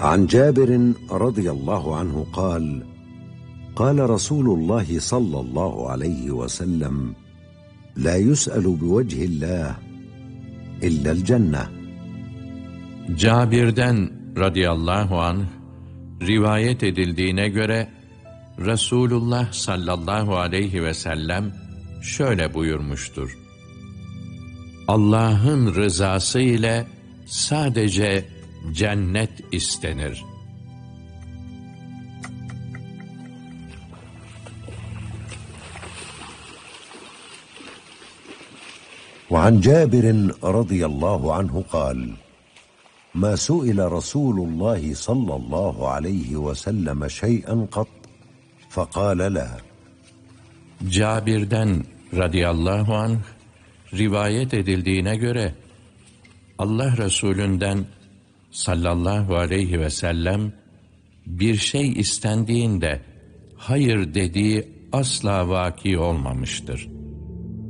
عن جابر رضي الله عنه قال قال رسول الله صلى الله عليه وسلم لا يسأل بوجه الله إلا الجنة. Cabir'den radıyallahu anh rivayet edildiğine göre Resulullah sallallahu aleyhi ve sellem şöyle buyurmuştur: Allah'ın rızası ile sadece cennet istenir. وعن جابر رضي الله عنه قال ما سئل رسول الله صلى الله عليه وسلم شيئا قط فقال لا. Cabir'den radıyallahu anh rivayet edildiğine göre Allah Resulünden sallallahu aleyhi ve sellem bir şey istendiğinde hayır dediği asla vaki olmamıştır.